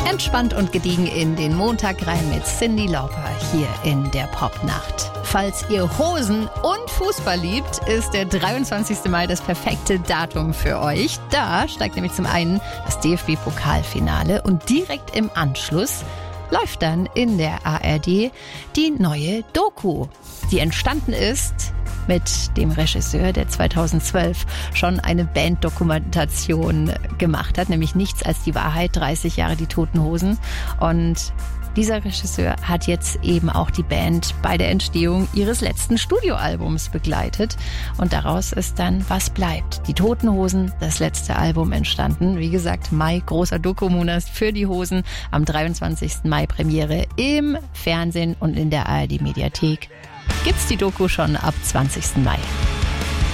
Entspannt und gediegen in den Montag rein mit Cyndi Lauper hier in der Popnacht. Falls ihr Hosen und Fußball liebt, ist der 23. Mai das perfekte Datum für euch. Da steigt nämlich zum einen das DFB-Pokalfinale und direkt im Anschluss läuft dann in der ARD die neue Doku, die entstanden ist mit dem Regisseur, der 2012 schon eine Banddokumentation gemacht hat, nämlich Nichts als die Wahrheit, 30 Jahre die Toten Hosen. Und dieser Regisseur hat jetzt eben auch die Band bei der Entstehung ihres letzten Studioalbums begleitet. Und daraus ist dann Was bleibt? Die Toten Hosen, das letzte Album entstanden. Wie gesagt, Mai, großer Doku-Monat für die Hosen. Am 23. Mai Premiere im Fernsehen und in der ARD-Mediathek. Gibt's die Doku schon ab 20. Mai.